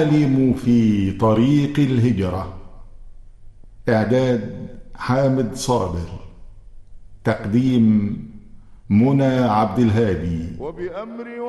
المعالم في طريق الهجرة. إعداد حامد صابر. تقديم منى عبد الهادي.